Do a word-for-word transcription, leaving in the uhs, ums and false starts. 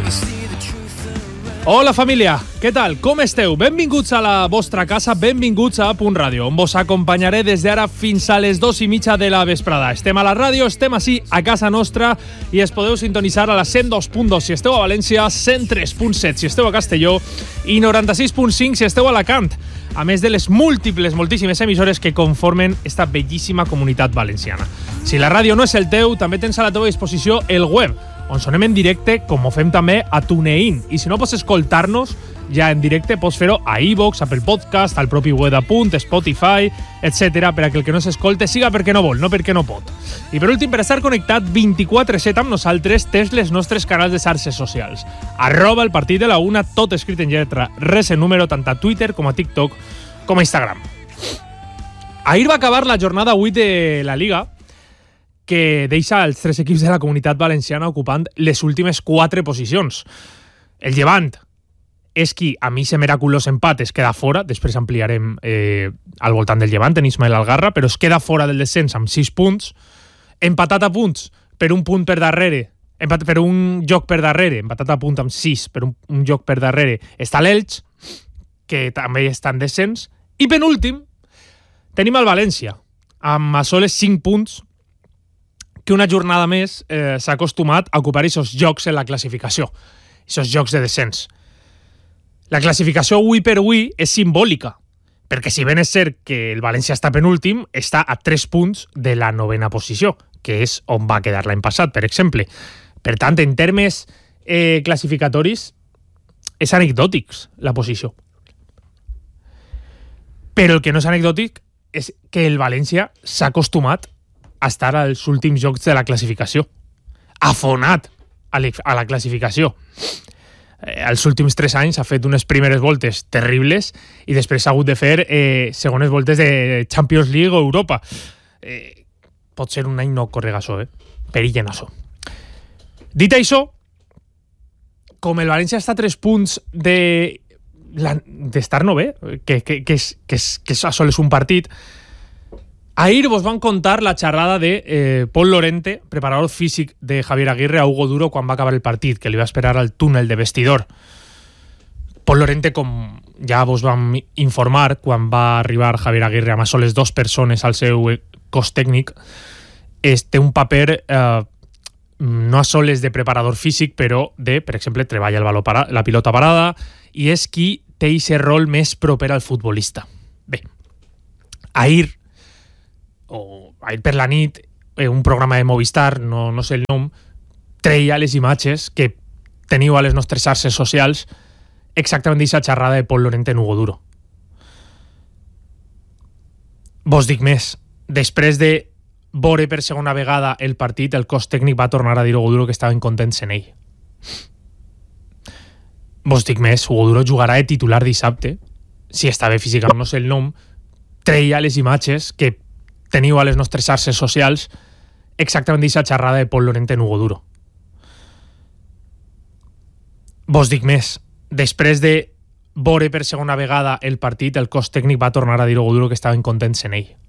Hola família, què tal? Com esteu? Benvinguts a la vostra casa, benvinguts a Punt Ràdio, on vos acompanyaré des d'ara fins a les dos i mitja de la vesprada. Estem a la ràdio, estem així a casa nostra i es podeu sintonitzar a la cent dos punt dos si esteu a València, cent tres punt set si esteu a Castelló i noranta-sis punt cinc si esteu a Alacant, a més de les múltiples, moltíssimes emissores que conformen esta bellíssima comunitat valenciana. Si la ràdio no és el teu, també tens a la teva disposició el web, on sonem en directe, com ho fem també a TuneIn. I si no pots escoltar-nos ja en directe, pots fer-ho a iVoox, Apple Podcast, al propi web de Punt, Spotify, etcètera, per a que el que no s'escolte siga perquè no vol, no perquè no pot. I per últim, per estar connectat vint-i-quatre set amb nosaltres, tens les nostres canals de xarxes socials. Arroba el partit de la una, tot escrit en lletra, res en número, tant a Twitter com a TikTok com a Instagram. Ahir va acabar la jornada vuit de la Liga, que deixa els tres equips de la comunitat valenciana ocupant les últimes quatre posicions. El Llevant és qui, a mi, ese miraculós empat es queda fora, després ampliarem eh, al voltant del Llevant, en Ismael Algarra, però es queda fora del descens amb sis punts, empatat a punts per un punt per darrere, empat, per un joc per darrere, empatat a punt amb sis, per un, un joc per darrere, està l'Elx, que també està en descens, i penúltim tenim el València, amb a soles cinc punts, que una jornada més eh, s'ha acostumat a ocupar aquests jocs en la classificació, aquests jocs de descens. La classificació avui per avui és simbòlica, perquè si ben és cert que el València està penúltim, està a tres punts de la novena posició, que és on va quedar l'any passat, per exemple. Per tant, en termes eh, classificatoris, és anecdòtic la posició. Però el que no és anecdòtic és que el València s'ha acostumat a estar als últims jocs de la classificació. Afonat a la classificació. Eh, els últims tres anys ha fet unes primeres voltes terribles i després ha hagut de fer eh, segones voltes de Champions League o Europa. Eh, pot ser un any no corregassó, eh? Perillen això. Dit això, com el València està a tres punts de d'estar novè, que, que, que, és, que, és, que això és un partit. Ahir vos van contar la xerrada de eh, Pol Lorente, preparador físic de Javier Aguirre, a Hugo Duro quan va acabar el partit, que li va esperar al túnel de vestidor. Pol Lorente, com ja vos vam informar quan va arribar Javier Aguirre amb a soles dos persones al seu cos tècnic, és, té un paper eh, no a soles de preparador físic, però de, per exemple, treballa el baló para, la pilota parada, i és qui té aquest rol més proper al futbolista. Bé, ahir o ahir per la nit, eh, un programa de Movistar, no, no sé el nom, treia les imatges que teniu a les nostres xarxes socials exactament d'aquesta xerrada de Pol Lorente en Hugo Duro. Vos dic més, després de veure per segona vegada el partit, el cos tècnic va tornar a dir a Hugo Duro que estaven contents en ell. Vos dic més, Hugo Duro jugarà de titular dissabte, si està bé físicament, no sé el nom, treia les imatges que teniu a les nostres xarxes socials exactament d'aquesta xerrada de Pol Lorente en Hugo Duro. Vos dic més, després de veure per segona vegada el partit, el cos tècnic va tornar a dir a Hugo Duro que estaven contents en ell.